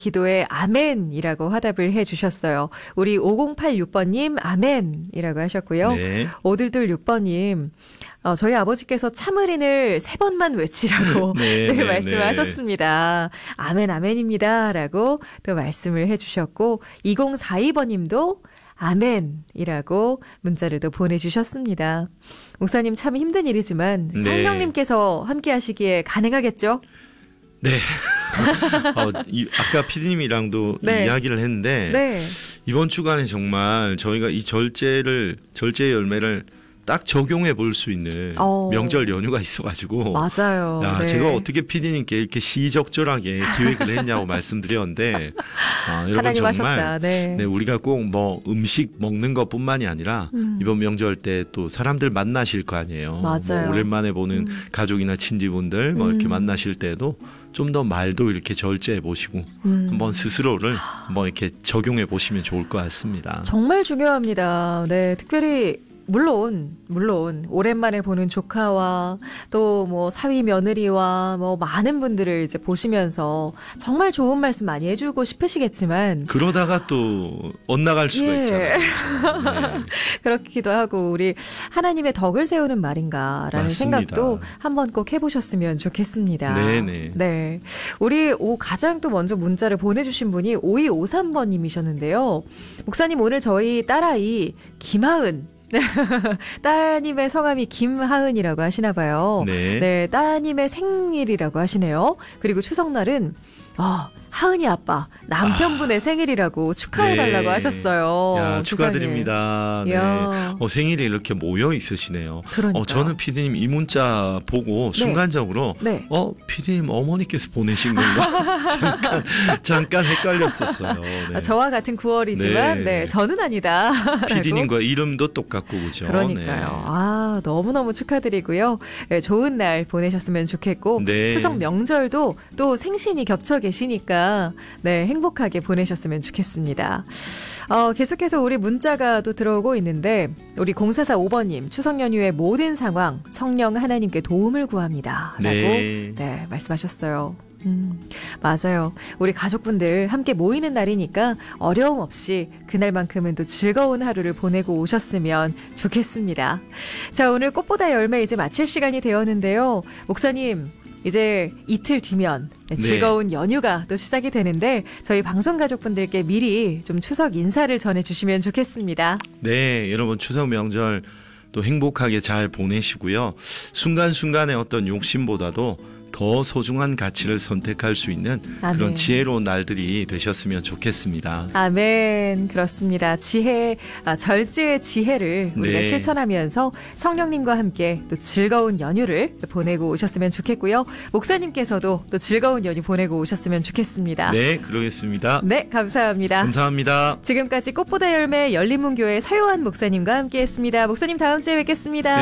기도에 아멘이라고 화답을 해주셨어요. 우리 5086번님 아멘이라고 하셨고요. 네. 5126번님 저희 아버지께서 참을인을 3번만 외치라고 네, 늘 말씀을 하셨습니다. 아멘 아멘입니다 라고 또 말씀을 해주셨고 2042번님도 아멘이라고 문자를 또 보내주셨습니다. 목사님 참 힘든 일이지만 네. 성령님께서 함께 하시기에 가능하겠죠? 네. 아까 PD님이랑도 네. 이야기를 했는데 네. 이번 주간에 정말 저희가 이 절제의 열매를 딱 적용해 볼 수 있는 명절 연휴가 있어가지고 맞아요. 야, 네. 제가 어떻게 PD님께 이렇게 시적절하게 기획을 했냐고 말씀드렸는데 여러분 하나님 정말 하셨다. 네. 네, 우리가 꼭 뭐 음식 먹는 것뿐만이 아니라 이번 명절 때 또 사람들 만나실 거 아니에요. 맞아요. 뭐 오랜만에 보는 가족이나 친지분들 뭐 이렇게 만나실 때도 좀 더 말도 이렇게 절제해 보시고 한번 스스로를 한번 이렇게 적용해 보시면 좋을 것 같습니다. 정말 중요합니다. 네, 특별히 물론 오랜만에 보는 조카와 또 뭐 사위 며느리와 뭐 많은 분들을 이제 보시면서 정말 좋은 말씀 많이 해주고 싶으시겠지만 그러다가 또 엇나갈 수가 있잖아요. 네. 그렇기도 하고 우리 하나님의 덕을 세우는 말인가라는 맞습니다. 생각도 한번 꼭 해보셨으면 좋겠습니다. 네네. 네, 우리 가장 또 먼저 문자를 보내주신 분이 5253번님이셨는데요. 목사님 오늘 저희 딸아이 김하은 따님의 성함이 김하은이라고 하시나 봐요. 네. 따님의 생일이라고 하시네요. 그리고 추석날은 하은이 아빠 남편분의 생일이라고 축하해달라고 네. 하셨어요. 야, 세상에. 축하드립니다. 네. 이야. 생일이 이렇게 모여 있으시네요. 그러니까요. 저는 PD님 이 문자 보고 순간적으로 네. PD님 어머니께서 보내신 건가? 잠깐 헷갈렸었어요. 네. 저와 같은 9월이지만 네. 저는 아니다. PD님과 이름도 똑같고 그죠? 그러니까요. 네. 너무너무 축하드리고요. 네, 좋은 날 보내셨으면 좋겠고 네. 추석 명절도 또 생신이 겹쳐 계시니까 네, 행복하게 보내셨으면 좋겠습니다. 계속해서 우리 문자가 또 들어오고 있는데 우리 0445번님 추석 연휴의 모든 상황 성령 하나님께 도움을 구합니다. 라고 네. 말씀하셨어요. 맞아요. 우리 가족분들 함께 모이는 날이니까 어려움 없이 그날만큼은 또 즐거운 하루를 보내고 오셨으면 좋겠습니다. 자, 오늘 꽃보다 열매 이제 마칠 시간이 되었는데요. 목사님, 이제 이틀 뒤면 즐거운 연휴가 또 시작이 되는데 저희 방송 가족분들께 미리 좀 추석 인사를 전해주시면 좋겠습니다. 네, 여러분 추석 명절 또 행복하게 잘 보내시고요. 순간순간의 어떤 욕심보다도 더 소중한 가치를 선택할 수 있는 아멘. 그런 지혜로운 날들이 되셨으면 좋겠습니다. 아멘. 그렇습니다. 절제의 지혜를 우리가 네. 실천하면서 성령님과 함께 또 즐거운 연휴를 보내고 오셨으면 좋겠고요. 목사님께서도 또 즐거운 연휴 보내고 오셨으면 좋겠습니다. 네, 그러겠습니다. 네, 감사합니다. 감사합니다. 지금까지 꽃보다 열매 열린문교회 서요한 목사님과 함께했습니다. 목사님 다음 주에 뵙겠습니다. 네.